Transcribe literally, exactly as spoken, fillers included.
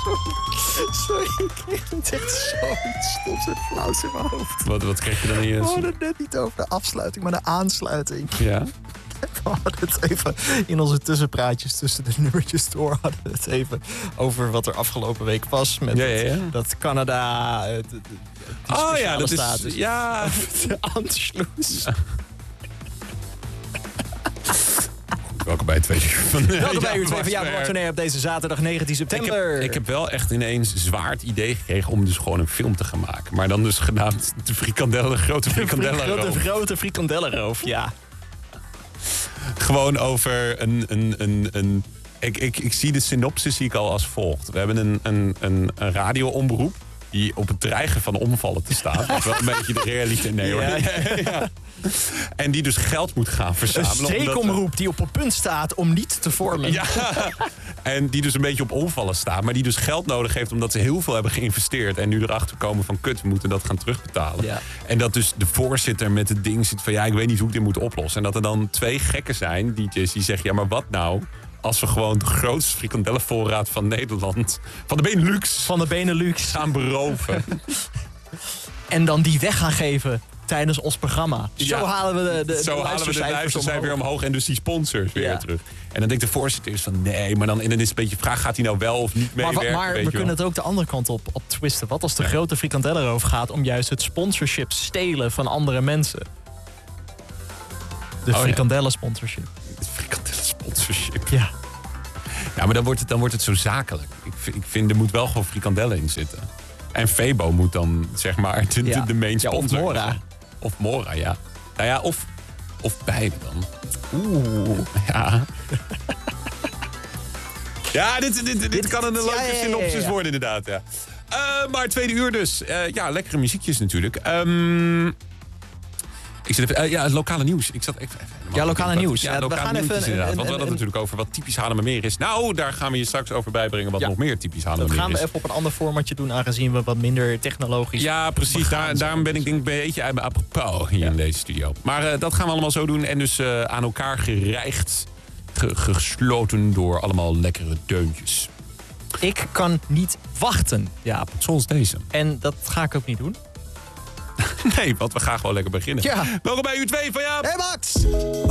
Sorry, ik kreeg het echt zoiets stoms en flauws in mijn hoofd. Wat, wat kreeg je dan in je... We hadden het net niet over de afsluiting, maar de aansluiting. Ja. We hadden het even in onze tussenpraatjes tussen de nummertjes door... hadden we het even over wat er afgelopen week was. Met Ja, ja, ja. het- dat Canada... Het, het, die Oh ja, speciale dat is... status. Ja. De Anschluss. Ja. Welkom bij het tweede uur van... Welkom bij uur twee van Jaap Martoné op deze zaterdag negentien Ik september. heb, ik heb wel echt ineens zwaar het idee gekregen om dus gewoon een film te gaan maken. Maar dan dus genaamd de frikandellen, de grote De frikandellenroof. grote, grote frikandellenroof, ja. Gewoon over een... een, een, een ik, ik, ik zie de synopsis zie ik al als volgt. We hebben een, een, een, een radioomroep die op het dreigen van omvallen te staan. Dat is wel een beetje de realiteit. Nee, hoor. Ja, ja. Ja. En die dus geld moet gaan Een verzamelen. omdat- streekomroep die op het punt staat om niet te vormen. Ja, en die dus een beetje op omvallen staan. Maar die dus geld nodig heeft omdat ze heel veel hebben geïnvesteerd. En nu erachter komen van kut, we moeten dat gaan terugbetalen. Ja. En dat dus de voorzitter met het ding zit van ja, ik weet niet hoe ik dit moet oplossen. En dat er dan twee gekken zijn, D J's, die zeggen ja, maar wat nou als we gewoon de grootste frikandellenvoorraad van Nederland, van de Benelux, Van de Benelux. gaan beroven. En dan die weg gaan geven tijdens ons programma. Ja. Zo halen we de, de, Zo de halen we de luisteraars omhoog. weer omhoog en dus die sponsors weer Ja. terug. En dan denkt de voorzitter is van nee, maar dan, en dan is het een beetje vraag, gaat hij nou wel of niet Maar, meewerken? wa- maar weet we je kunnen wel. het ook de andere kant op, op twisten. Wat als de Ja. grote frikandellenroof gaat om juist het sponsorship stelen van andere mensen? De ja. frikandellen sponsorship. Frikandellen sponsorship. Ja. Ja, maar dan wordt het, dan wordt het zo zakelijk. Ik, v- ik vind, er moet wel gewoon frikandellen in zitten. En Febo moet dan, zeg maar, de, Ja. de, de main Ja, of sponsor. Mora. Of Mora, ja. Nou ja, of, of beide dan. Oeh, ja. Ja, dit, dit, dit, dit kan een leuke ja, ja, ja, synopsis ja. worden inderdaad, ja. Eh, maar tweede uur dus. Eh, ja, lekkere muziekjes natuurlijk. Ehm ik zit even, eh, ja, het lokale nieuws. Ik zat even, even helemaal- Ja, lokale wat- nieuws. Ja, Ja, we lokale gaan nieuwtjes even een- inderdaad. een- Want we hadden een- het natuurlijk over wat typisch Haarlemmermeer is. Nou, daar gaan we je straks over bijbrengen wat Ja. nog meer typisch Dat Haarlemmermeer gaan we is. even op een ander formatje doen, aangezien we wat minder technologisch... Ja, precies. begaan Daar, zijn. daarom ben ik denk ik een beetje uit mijn apropos hier Ja. in deze studio. Maar eh, dat gaan we allemaal zo doen. En dus eh, aan elkaar gerijgd, ge- gesloten door allemaal lekkere deuntjes. Ik kan niet wachten, Jaap. Zoals deze. En dat ga ik ook niet doen. Nee, want we gaan gewoon lekker beginnen. Ja. Welkom bij uur twee van Jaap. Hey Max!